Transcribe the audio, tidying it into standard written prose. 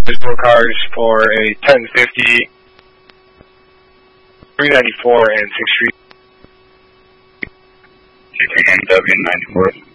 There's more cars for a 1050, 394, and 6th Street. W94.